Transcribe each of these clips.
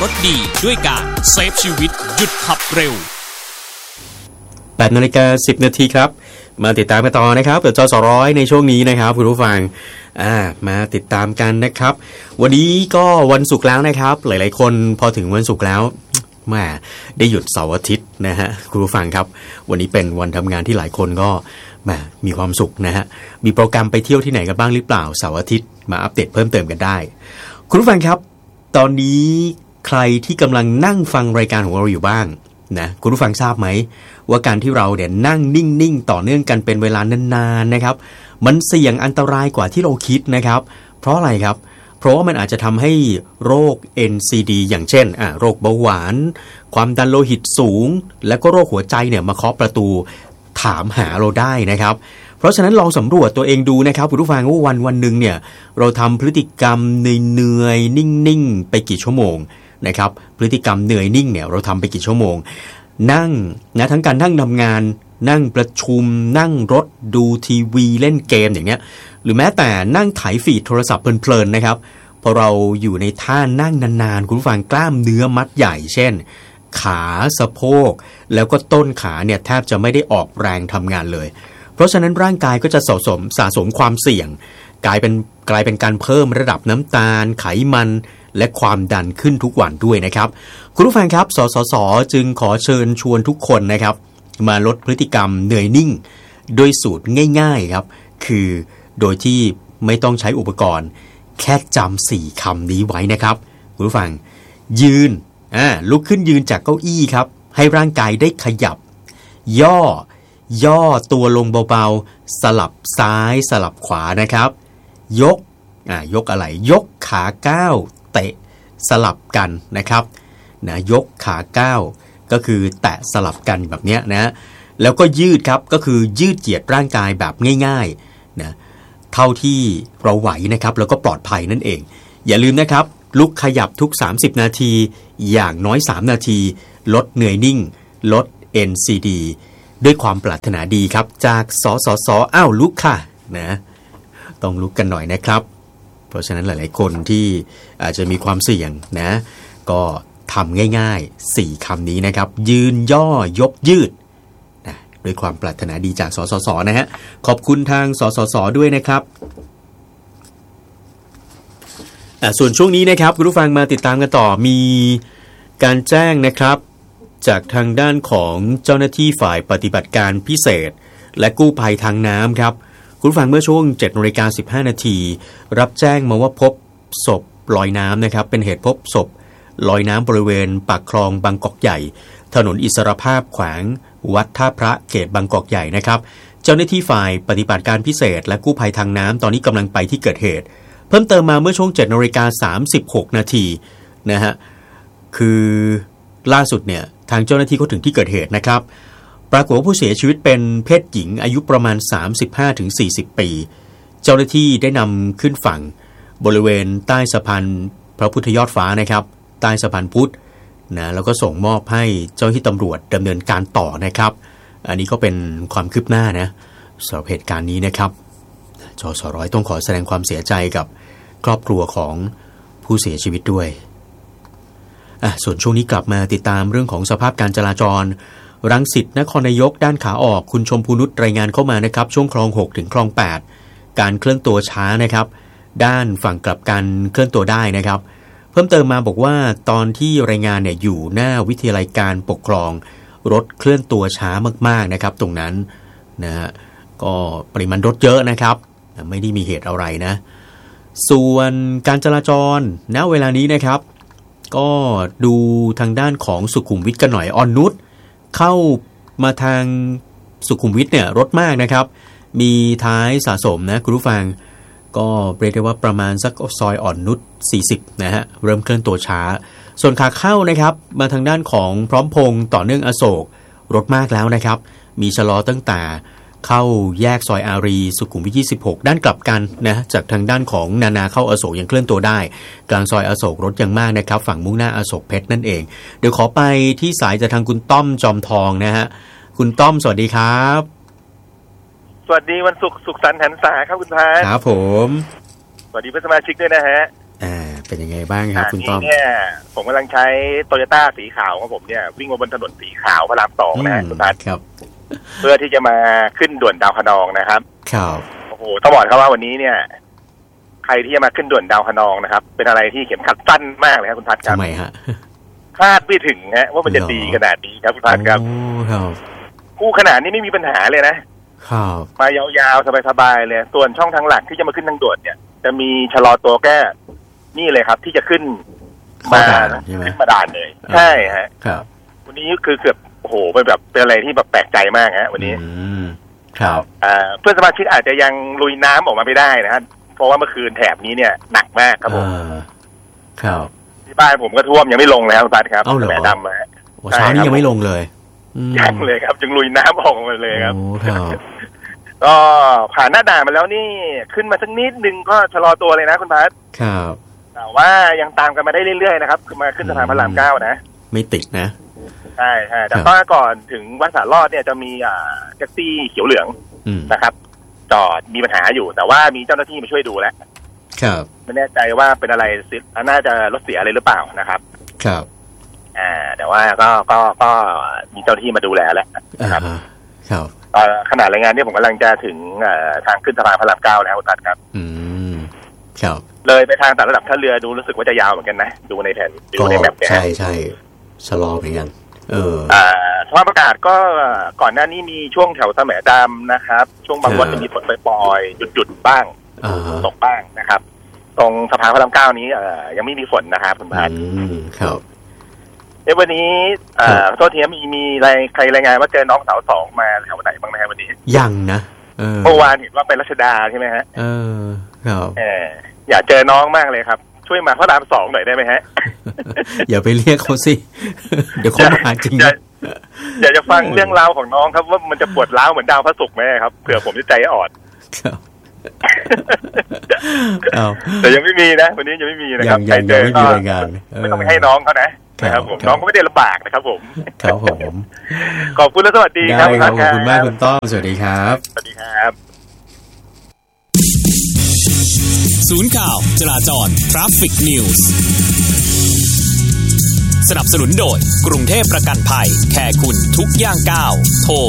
รถดีด้วยการเซฟชีวิตหยุดขับเร็ว 8 นาฬิกา 10 นาทีครับมาติดตามกันต่อนะครับเปิดจอ200ในช่วงนี้นะครับคุณผู้ฟังมาติดตามกันนะครับวันนี้ก็วันศุกร์แล้วนะครับหลายๆคนพอถึงวันศุกร์แล้วแม่ได้หยุดเสาร์อาทิตย์นะฮะคุณผู้ฟังครับวันนี้เป็นวันทำงานที่หลายคนก็มีความสุขนะฮะมีโปรแกรมไปเที่ยวที่ไหนกันบ้างหรือเปล่าเสาร์อาทิตย์มาอัปเดตเพิ่มเติมกันได้คุณผู้ฟังครับตอนนี้ใครที่กำลังนั่งฟังรายการของเราอยู่บ้างนะคุณผู้ฟังทราบไหมว่าการที่เราเนี่ยนั่งนิ่งๆต่อเนื่องกันเป็นเวลานานๆนะครับมันเสี่ยงอันตรายกว่าที่เราคิดนะครับเพราะอะไรครับเพราะว่ามันอาจจะทำให้โรค NCD อย่างเช่นโรคเบาหวานความดันโลหิตสูงและก็โรคหัวใจเนี่ยมาเคาะประตูถามหาเราได้นะครับเพราะฉะนั้นลองสำรวจตัวเองดูนะครับคุณผู้ฟังว่าวันๆนึงเนี่ยเราทำพฤติกรรมเหนื่อยๆนิ่งๆไปกี่ชั่วโมงนะครับพฤติกรรมเหนื่อยนิ่งเนี่ยเราทำไปกี่ชั่วโมงนั่งนะทั้งการนั่งทำงานนั่งประชุมนั่งรถดูทีวีเล่นเกมอย่างเงี้ยหรือแม้แต่นั่งไถฟีดโทรศัพท์เพลินๆนะครับพอเราอยู่ในท่านั่งนานๆคุณผู้ฟังกล้ามเนื้อมัดใหญ่เช่นขาสะโพกแล้วก็ต้นขาเนี่ยแทบจะไม่ได้ออกแรงทำงานเลยเพราะฉะนั้นร่างกายก็จะสะสมความเสี่ยงกลายเป็นการเพิ่มระดับน้ำตาลไขมันและความดันขึ้นทุกวันด้วยนะครับคุณผู้ฟังครับสสส.จึงขอเชิญชวนทุกคนนะครับมาลดพฤติกรรมเหนื่อยนิ่งโดยสูตรง่ายๆครับคือโดยที่ไม่ต้องใช้อุปกรณ์แค่จำ4 คำนี้ไว้นะครับคุณผู้ฟังยืนลุกขึ้นยืนจากเก้าอี้ครับให้ร่างกายได้ขยับย่อตัวลงเบาๆสลับซ้ายสลับขวานะครับยกอะไรยกขาก้าวเตะสลับกันนะครับนะยกขาก้าวก็คือแตะสลับกันแบบนี้นะแล้วก็ยืดครับก็คือยืดเหยียดร่างกายแบบง่ายๆนะเท่าที่เราไหวนะครับแล้วก็ปลอดภัยนั่นเองอย่าลืมนะครับลุกขยับทุก30 นาทีอย่างน้อย3 นาทีลดเหนื่อยนิ่งลด NCD ด้วยความปรารถนาดีครับจากสสส.ลุกค่ะนะต้องลุกกันหน่อยนะครับเพราะฉะนั้นหลายๆคนที่อาจจะมีความเสี่ยงนะก็ทำง่ายๆ4 คำนี้นะครับยืนย่อยกยืดนะด้วยความปรารถนาดีจากสสส.นะฮะขอบคุณทางสสส.ด้วยนะครับส่วนช่วงนี้นะครับคุณผู้ฟังมาติดตามกันต่อมีการแจ้งนะครับจากทางด้านของเจ้าหน้าที่ฝ่ายปฏิบัติการพิเศษและกู้ภัยทางน้ำครับคุณผู้ฟังเมื่อช่วง 7:15 นาทีรับแจ้งมาว่าพบศพลอยน้ำนะครับเป็นเหตุพบศพลอยน้ำบริเวณปากคลองบางกอกใหญ่ถนนอิสรภาพแขวงวัดท่าพระเขตบางกอกใหญ่นะครับเจ้าหน้าที่ฝ่ายปฏิบัติการพิเศษและกู้ภัยทางน้ำตอนนี้กำลังไปที่เกิดเหตุเพิ่มเติมมาเมื่อช่วง 7:36 นาทีนะฮะคือล่าสุดเนี่ยทางเจ้าหน้าที่เขาถึงที่เกิดเหตุนะครับปรากฏว่าผู้เสียชีวิตเป็นเพศหญิงอายุประมาณ 35-40 ปีเจ้าหน้าที่ได้นำขึ้นฝั่งบริเวณใต้สะพานพระพุทธยอดฟ้านะครับใต้สะพานพุทธนะแล้วก็ส่งมอบให้เจ้าหน้าที่ตำรวจดำเนินการต่อนะครับอันนี้ก็เป็นความคืบหน้านะสำหรับเหตุการณ์นี้นะครับจสร้อยต้องขอแสดงความเสียใจกับครอบครัวของผู้เสียชีวิตด้วยส่วนช่วงนี้กลับมาติดตามเรื่องของสภาพการจราจรรังสิตนครนายกด้านขาออกคุณชมพูนุชรายงานเข้ามานะครับช่วงคลอง6ถึงคลอง8การเคลื่อนตัวช้านะครับด้านฝั่งกลับกันเคลื่อนตัวได้นะครับเพิ่มเติมมาบอกว่าตอนที่รายงานเนี่ยอยู่หน้าวิทยาลัยการปกครองรถเคลื่อนตัวช้ามากๆนะครับตรงนั้นนะฮะก็ปริมาณรถเยอะนะครับไม่ได้มีเหตุอะไรนะส่วนการจราจรณเวลานี้นะครับก็ดูทางด้านของสุขุมวิทกันหน่อยอ่อนนุชเข้ามาทางสุขุมวิทเนี่ยรถมากนะครับมีท้ายสะสมนะคุณผู้ฟังก็เรียกได้ว่าประมาณสักซอยอ่อนนุช40นะฮะเริ่มเคลื่อนตัวช้าส่วนขาเข้านะครับมาทางด้านของพร้อมพงษ์ต่อเนื่องอโศกรถมากแล้วนะครับมีชะลอตั้งแต่เข้าแยกซอยอารีสุขุมวิท26ด้านกลับกันนะจากทางด้านของนาเข้าอโศกยังเคลื่อนตัวได้กลางซอยอโศกรถยังมากนะครับฝั่งมุ่งหน้าอโศกเพชรนั่นเองเดี๋ยวขอไปที่สายจากทางคุณต้อมจอมทองนะฮะคุณต้อมสวัสดีครับสวัสดีวันศุกร์สุขสันต์หันษาครับคุณพานครับผมสวัสดีเพื่อนสมาชิกด้วยนะฮะเเป็นยังไงบ้างครับคุณต้อมเนี่ยผมกำลังใช้โตโยต้าสีขาวของผมเนี่ยวิ่งมาบนถนนสีขาวพระราม2นะคุณพัฒน์ครับเพื่อที่จะมาขึ้นด่วนดาวคะนองนะครับครับโอ้โหต้องบอกครับว่าวันนี้เนี่ยใครที่จะมาขึ้นด่วนดาวคะนองนะครับเป็นอะไรที่เข็มขัดสั้นมากเลยครับคุณพัฒน์ครับทำไมฮะคาดไม่ถึงฮะว่ามันจะดีขนาดนี้ครับคุณพัฒน์ครับคู่ขนาดนี้ไม่มีปัญหาเลยนะครับมายาวๆสบายๆเลยส่วนช่องทางหลักที่จะมาขึ้นทางด่วนเนี่ยจะมีชะลอตัวแก้นี่เลยครับที่จะขึ้นมาขึ้นมาด่านเลยใช่ฮะครับวันนี้คือเกือบโอ้โหเป็นอะไรที่แบบแปลกใจมากฮะวันนี้ครับเพื่อนสมาชิกอาจจะยังลุยน้ำออกมาไม่ได้นะฮะเพราะว่าเมื่อคืนแถบนี้เนี่ยหนักมากครับผมครับที่บ้านผมก็ท่วมยังไม่ลงเลยครับคุณพัดครับแหลดำฮะเช้านี้ยังไม่ลงเลยยังเลยครับยังลุยน้ำออกมาเลยครับก็ผ่านหน้าด่านมาแล้วนี่ขึ้นมาสักนิดนึงก็ชะลอตัวเลยนะคุณพัดครับแต่ว่ายังตามกันมาได้เรื่อยๆนะครับคือมาขึ้นสะพานพระราม9นะไม่ติดนะใช่ใช่แต่ก็ก่อนถึงวัดสารอดเนี่ยจะมีแท็กซี่เขียวเหลืองนะครับจอดมีปัญหาอยู่แต่ว่ามีเจ้าหน้าที่มาช่วยดูแล้วครับไม่แน่ใจว่าเป็นอะไรน่าจะรถเสียอะไรหรือเปล่านะครับครับแต่ว่าก็มีเจ้าหน้าที่มาดูแลแล้วนะครับครับขณะรายงานนี้ผมกำลังจะถึงทางขึ้นสะพานพระราม9แล้วครับครับเลยไปทางต่างระดับท่าเรือดูรู้สึกว่าจะยาวเหมือนกันนะดูในแผนดูในแมปใช่ใช่ชะลอเหมือนกันสภาพอากาศก็ก่อนหน้านี้มีช่วงแถวแสมดำนะครับช่วงบางวันจะมีฝนปล่อยๆหยุดบ้างตกบ้างนะครับตรงสะพานพระราม9นี้ยังไม่มีฝนนะครับคุณพันครับวันนี้โทษทีมีใครรายงานว่าเจอน้องสาว2มาแถวไหนบ้างไหมครับวันนี้ยังนะเมื่อวานเห็นว่าไปรัชดาใช่ไหมฮะครับอยากเจอน้องมากเลยครับช่วยมาพระราม2หน่อยได้ไหมฮะอย่าไปเรียกเขาสิเดี๋ยวเขามาจริงอยากจะฟังเรื่องราวของน้องครับว่ามันจะปวดร้าวเหมือนดาวพระศุกร์ไหมครับเผื่อผมจะใจอ่อนแต่ยังไม่มีนะวันนี้ยังไม่มีนะครับใครเจอก็ไม่ต้องไปให้น้องเขานะครับผมน้องก็ไม่ได้ลำบากนะครับผมครับผมขอบคุณและสวัสดีครับขอบคุณมากคุณต้อมสวัสดีครับสวัสดีครับศูนย์ข่าวจราจร Traffic News สนับสนุนโดยกรุงเทพประกันภัยแค่คุณทุกย่างก้าวโทร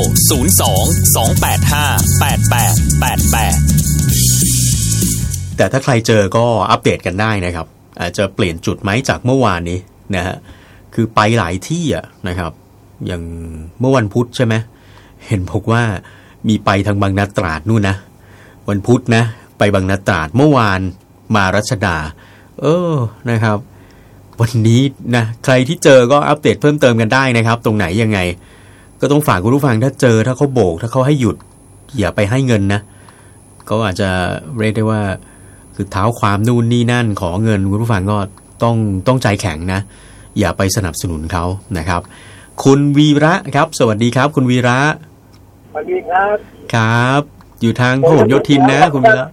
02-285-8888 แต่ถ้าใครเจอก็อัปเดตกันได้นะครับอาจจะเปลี่ยนจุดไหมจากเมื่อวานนี้นะฮะคือไปหลายที่นะครับอย่างเมื่อวันพุธใช่ไหมเห็นบอกว่ามีไปทางบางนาตราดนู่นนะวันพุธนะไปบางนาตราดเมื่อวานมารัชดานะครับวันนี้นะใครที่เจอก็อัปเดตเพิ่มเติมกันได้นะครับตรงไหนยังไงก็ต้องฝากคุณผู้ฟังถ้าเจอถ้าเขาโบกถ้าเขาให้หยุดอย่าไปให้เงินนะก็อาจจะเรียกได้ว่าคือเท้าความนู่นนี่นั่นขอเงินคุณผู้ฟังก็ต้องใจแข็งนะอย่าไปสนับสนุนเขานะครับคุณวีระครับสวัสดีครับคุณวีระสวัสดีครับครับอยู่ทางพหลโยธินนะคุณวีระ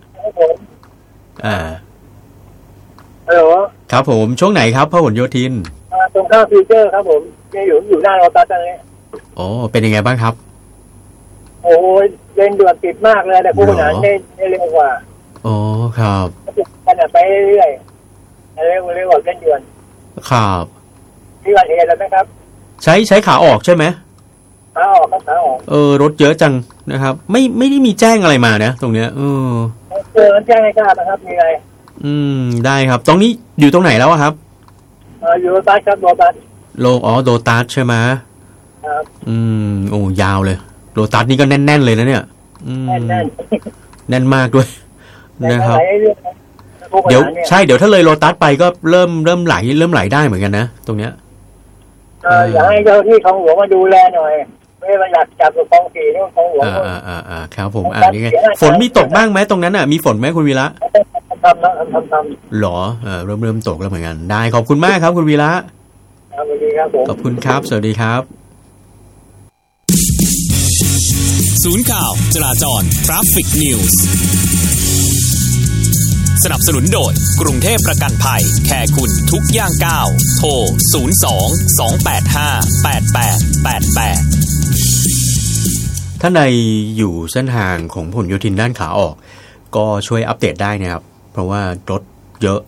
ฮัลโหลครับผมช่วงไหนครับพหลโยธินตรงข้ามฟิวเจอร์ครับผมอยู่หน้าโรตัสตรงนี้โอ้เป็นยังไงบ้างครับโอ้ยเลนด่วนติดมากเลยแต่ผู้บริหารได้เร็วกว่าโอ้ครับขนาดไปเรื่อยๆเร็วกว่าเล่นด่วนครับที่วันเอแล้วไหมครับใช้ขาออกใช่ไหมขาออกครับขาออกรถเยอะจังนะครับไม่ได้มีแจ้งอะไรมานะตรงเนี้ยแจ้งให้ทราบนะครับมีอะไรได้ครับตรงนี้อยู่ตรงไหนแล้วครับอยู่โลตัสครับโลตัสโลตัสใช่ไหมครับโอ้ยาวเลยโลตัสนี่ก็แน่นๆเลยนะเนี่ยแน่นมากด้วยนะครับเดี๋ยวถ้าเลยโลตัสไปก็เริ่มไหลได้เหมือนกันนะตรงเนี้ยอยากให้เจ้าที่ของหลวงมาดูแลหน่อยไม่มาอยากจับของสีนี่ของหลวงครับผมนี่ไงฝนมีตกบ้างไหมตรงนั้นมีฝนไหมคุณวีระทำหรอเริ่มตกแล้วเหมือนกันได้ขอบคุณมากครับคุณวีระสวัสดีครับผมขอบคุณครับสวัสดีครับศูนย์ข่าวจราจร Traffic News สนับสนุนโดยกรุงเทพประกันภัยแค่คุณทุกย่างก้าวโทร02-285-8888 ถ้าในอยู่เส้นทางของพหลโยธินด้านขาออกก็ช่วยอัปเดตได้นะครับเพราะว่ารถเยอะ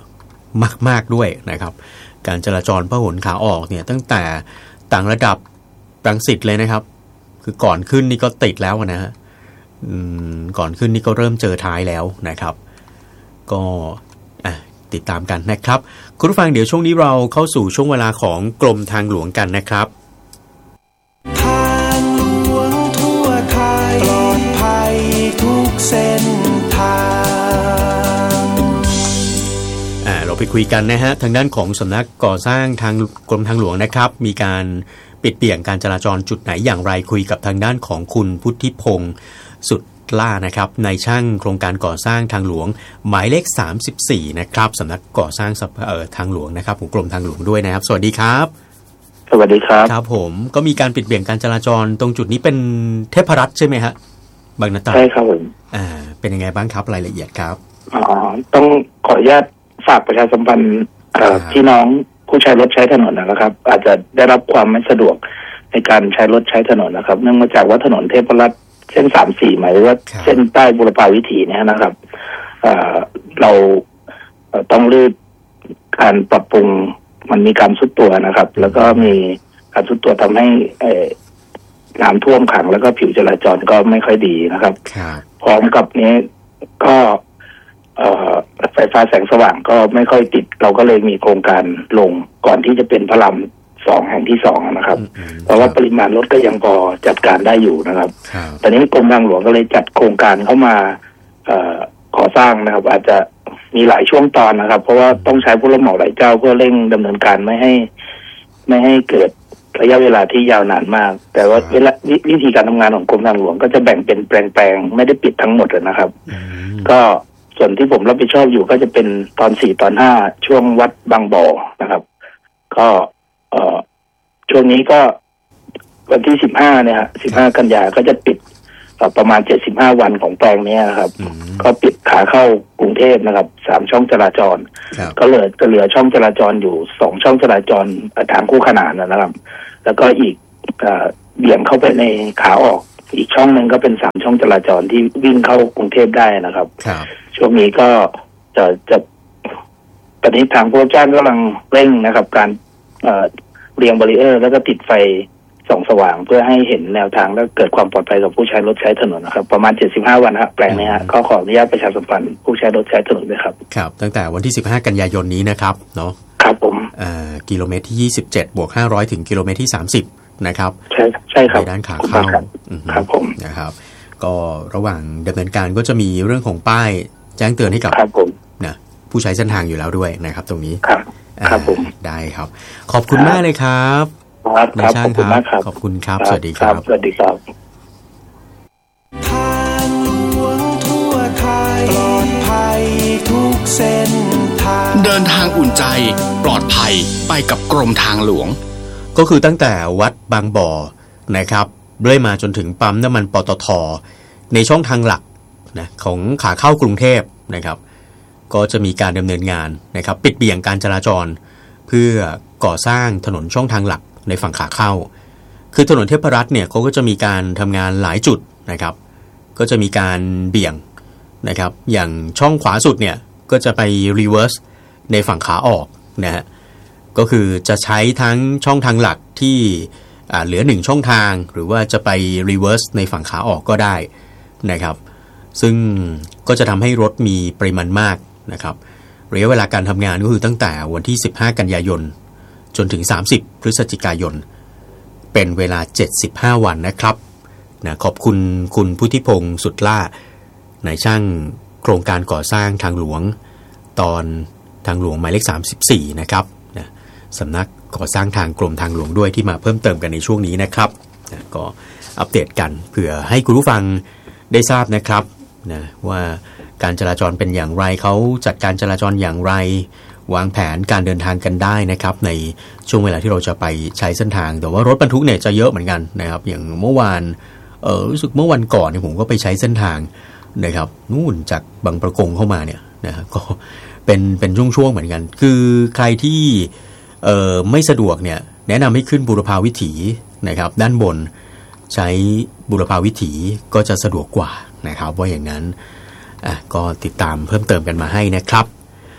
มากๆด้วยนะครับการจราจรพหลขาออกเนี่ยตั้งแต่ต่างระดับรังสิตเลยนะครับคือก่อนขึ้นนี่ก็ติดแล้วนะฮะก่อนขึ้นนี่ก็เริ่มเจอท้ายแล้วนะครับก็ติดตามกันนะครับคุณผู้ฟังเดี๋ยวช่วงนี้เราเข้าสู่ช่วงเวลาของกรมทางหลวงกันนะครับทางหลวงทั่วไทยปลอดภัยทุกเส้นทางเราไปคุยกันนะฮะทางด้านของสำนักก่อสร้างทางกรมทางหลวงนะครับมีการปิดเบี่ยงการจราจรจุดไหนอย่างไรคุยกับทางด้านของคุณพุทธิพงศ์สุดล่านะครับในช่างโครงการก่อสร้างทางหลวงหมายเลข34นะครับสำนักก่อสร้างทางหลวงนะครับของกรมทางหลวงด้วยนะครับสวัสดีครับสวัสดีครับครับผมก็มีการปิดเบี่ยงการจราจรตรงจุดนี้เป็นเทพรัตน์ใช่ไหมฮะบางนาตราดใช่ครับผมเป็นยังไงบ้างครับรายละเอียดครับต้องขออนุญาตฝากประชาสัมพันธ์พี่น้องผู้ใช้รถใช้ถนนนะครับอาจจะได้รับความไม่สะดวกในการใช้รถใช้ถนนนะครับเนื่องมาจากว่าถนนเทพรัตน์เส้น34หมายว่าเส้นใต้บุรพาวิถีเนี่ยนะครับเราต้องรีบการปรับปรุงมันมีการทรุดตัวนะครับแล้วก็มีการทรุดตัวทำให้น้ำท่วมขังแล้วก็ผิวจราจรก็ไม่ค่อยดีนะครับพร้อมกับนี้ก็ไฟฟ้าแสงสว่างก็ไม่ค่อยติดเราก็เลยมีโครงการลงก่อนที่จะเป็นพระราม2แห่งที่2นะครับเพราะว่าปริมาณรถก็ยังพอจัดการได้อยู่นะครับตอนนี้กรมทางหลวงก็เลยจัดโครงการเข้ามาก่อสร้างนะครับอาจจะมีหลายช่วงตอนนะครับเพราะว่าต้องใช้ผู้รับเหมาหลายเจ้าเพื่อเร่งดำเนินการไม่ให้เกิดระยะเวลาที่ยาวนานมากแต่ว่าวิธีการทำงานของกรมทางหลวงก็จะแบ่งเป็นแปลงๆไม่ได้ปิดทั้งหมดเลยนะครับก็ส่วนที่ผมรับผิดชอบอยู่ก็จะเป็นตอน4ตอน5ช่วงวัดบางบ่อนะครับก็ช่วงนี้ก็วันที่15เนี่ยฮะ15กันยาก็จะปิดประมาณ75วันของแปลงนี้นะครับก็ปิดขาเข้ากรุงเทพนะครับ3ช่องจราจรก็เหลือช่องจราจรอยู่2ช่องจราจรทางคู่ขนานนะครับแล้วก็อีกเบี่ยงเข้าไปในขาออกอีกช่องนึงก็เป็น3ช่องจราจรที่วิ่งเข้ากรุงเทพได้นะครับช่วงนี้ก็จะตอนนี้ทางผู้จ้างกำลังเร่งนะครับการเรียงบารีเออร์แล้วก็ติดไฟส่องสว่างเพื่อให้เห็นแนวทางและเกิดความปลอดภัยกับผู้ใช้รถใช้ถนนนะครับประมาณ75วันครับแปลงนี้ฮะก็ขออนุญาตประชาสัมพันธ์ผู้ใช้รถใช้ถนนด้วยครับครับตั้งแต่วันที่15กันยายนนี้นะครับเนาะครับผมกิโลเมตรที่27+500ถึงกิโลเมตรที่30นะครับใช่ครับในด้านขาเข้าครับผมนะครับก็ระหว่างดำเนินการก็จะมีเรื่องของป้ายแจ้งเตือนให้กับนะผู้ใช้เส้นทางอยู่แล้วด้วยนะครับตรงนี้ครับผมได้ครับขอบคุณมากเลยครับในช่างครับขอบคุณครับสวัสดีครับสวัสดีครับทางหลวงทั่วไทยปลอดภัยทุกเส้นทางเดินทางอุ่นใจปลอดภัยไปกับกรมทางหลวงก็คือตั้งแต่วัดบางบ่อนะครับเรื่อยมาจนถึงปั๊มน้ำมันปตท.ในช่องทางหลักนะของขาเข้ากรุงเทพนะครับก็จะมีการดำเนินงานนะครับปิดเบี่ยงการจราจรเพื่อก่อสร้างถนนช่องทางหลักในฝั่งขาเข้าคือถนนเทพรัตน์เนี่ยเขาก็จะมีการทำงานหลายจุดนะครับก็จะมีการเบี่ยงนะครับอย่างช่องขวาสุดเนี่ยก็จะไปรีเวิร์สในฝั่งขาออกนะฮะก็คือจะใช้ทั้งช่องทางหลักที่เหลือ1ช่องทางหรือว่าจะไปรีเวิร์สในฝั่งขาออกก็ได้นะครับซึ่งก็จะทำให้รถมีปริมาณมากนะครับระยะเวลาการทำงานก็คือตั้งแต่วันที่15กันยายนจนถึง30พฤศจิกายนเป็นเวลา75วันนะครับนะขอบคุณคุณพุทธิพงศ์สุดล่านายช่างโครงการก่อสร้างทางหลวงตอนทางหลวงหมายเลข34นะครับนะสำนักก่อสร้างทางกรมทางหลวงด้วยที่มาเพิ่มเติมกันในช่วงนี้นะครับนะก็อัปเดตกันเผื่อให้คุณผู้ฟังได้ทราบนะครับนะว่าการจราจรเป็นอย่างไรเขาจัดการจราจรอย่างไรวางแผนการเดินทางกันได้นะครับในช่วงเวลาที่เราจะไปใช้เส้นทางแต่ว่ารถบรรทุกเนี่ยจะเยอะเหมือนกันนะครับอย่างเมื่อวานรู้สึกเมื่อวันก่อนเนี่ยผมก็ไปใช้เส้นทางนะครับนู่นจากบางประกงเข้ามาเนี่ยนะก็เป็นช่วงๆเหมือนกันคือใครที่ไม่สะดวกเนี่ยแนะนำให้ขึ้นบุรพาวิถีนะครับด้านบนใช้บุรพาวิถีก็จะสะดวกกว่านะครับว่าอย่างนั้นก็ติดตามเพิ่มเติมกันมาให้นะครับ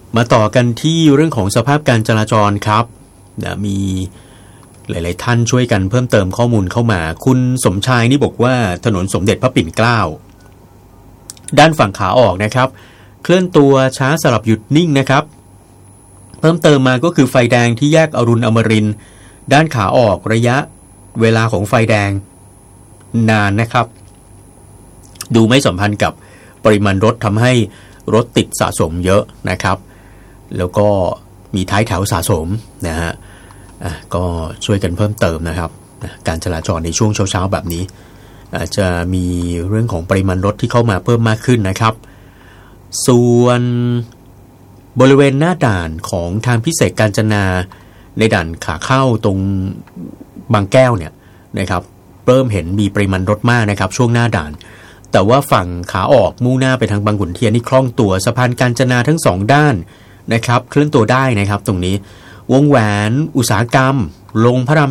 มาต่อกันที่เรื่องของสภาพการจราจรครับมีหลายๆท่านช่วยกันเพิ่มเติมข้อมูลเข้ามาคุณสมชายนี่บอกว่าถนนสมเด็จพระปิ่นเกล้าด้านฝั่งขาออกนะครับเคลื่อนตัวช้าสลับหยุดนิ่งนะครับเพิ่มเติมมาก็คือไฟแดงที่แยกอรุณอมรินทร์ด้านขาออกระยะเวลาของไฟแดงนานนะครับดูไม่สัมพันธ์กับปริมาณรถทำให้รถติดสะสมเยอะนะครับแล้วก็มีท้ายแถวสะสมนะฮะก็ช่วยกันเพิ่มเติมนะครับการจราจรในช่วงเช้าๆแบบนี้อาจจะมีเรื่องของปริมาณรถที่เข้ามาเพิ่มมากขึ้นนะครับส่วนบริเวณหน้าด่านของทางพิเศษกาญจนาในด่านขาเข้าตรงบางแก้วเนี่ยนะครับเริ่มเห็นมีปริมาณรถมากนะครับช่วงหน้าด่านแต่ว่าฝั่งขาออกมุ่งหน้าไปทางบางขุนเทียนนี่คล่องตัวสะพานกาญจนาทั้ง2ด้านนะครับเคลื่อนตัวได้นะครับตรงนี้วงแหวนอุตสาหกรรมลงพระราม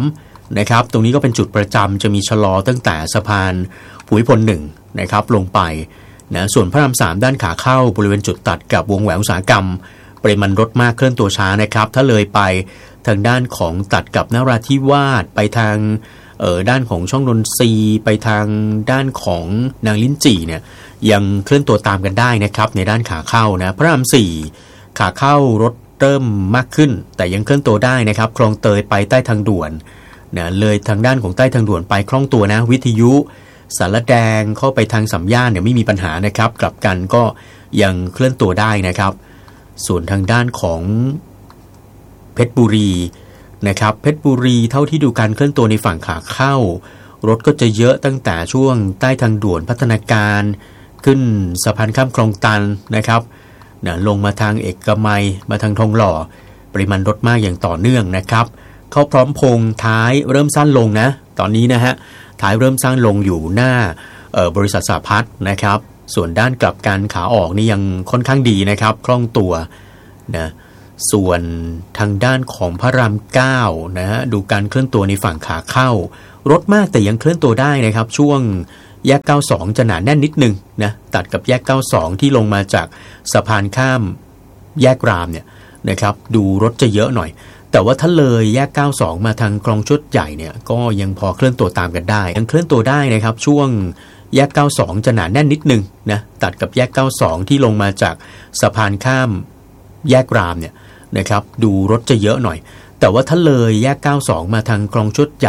3นะครับตรงนี้ก็เป็นจุดประจำจะมีชะลอตั้งแต่สะพานภูมิพล1นะครับลงไปนะส่วนพระราม3ด้านขาเข้าบริเวณจุดตัดกับวงแหวนอุตสาหกรรมปริมาณรถมากเคลื่อนตัวช้านะครับถ้าเลยไปทางด้านของตัดกับนราธิวาสไปทางด้านของช่องนนทรีไปทางด้านของนางลิ้นจี่เนี่ยยังเคลื่อนตัวตามกันได้นะครับในด้านขาเข้านะพระราม4ขาเข้ารถเริ่มมากขึ้นแต่ยังเคลื่อนตัวได้นะครับคลองเตยไปใต้ทางด่วนนะเลยทางด้านของใต้ทางด่วนไปคล่องตัวนะวิทยุสารแดงเข้าไปทางสัมย่านเนี่ยไม่มีปัญหานะครับกลับกันก็ยังเคลื่อนตัวได้นะครับส่วนทางด้านของเพชรบุรีนะครับเพชรบุรีเท่าที่ดูการเคลื่อนตัวในฝั่งขาเข้ารถก็จะเยอะตั้งแต่ช่วงใต้ทางด่วนพัฒนาการขึ้นสะพานข้ามคลองตันนะครับลงมาทางเอกมัยมาทางทองหล่อปริมาณรถมากอย่างต่อเนื่องนะครับเข้าพร้อมพงษ์ท้ายเริ่มสั้นลงนะตอนนี้นะฮะท้ายเริ่มสั้นลงอยู่หน้าบริษัทสหพัฒน์นะครับส่วนด้านกลับกันขาออกนี่ยังค่อนข้างดีนะครับคล่องตัวนะส่วนทางด้านของพระราม9นะฮะดูการเคลื่อนตัวในฝั่งขาเข้ารถมากแต่ยังเคลื่อนตัวได้นะครับช่วงแยก92จะหนาแน่นนิดนึงนะตัดกับแยก92ที่ลงมาจากสะพานข้ามแยกรามเนี่ยนะครับดูรถจะเยอะหน่อยแต่ว่าถ้าเลยแยก92มาทางคลองชุดใหญ่เนี่ยก็ยังพอเคลื่อนตัวตามกันได้ยังเคลื่อนตัวได้นะครับช่วงแยก92จะหนาแน่นนิดนึงนะตัดกับแยก92ที่ลงมาจากสะพานข้ามแยกรามเนี่ยนะครับดูรถจะเยอะหน่อยแต่ว่าถ้าเลยแยก92มาทางคลองชุดใหญ่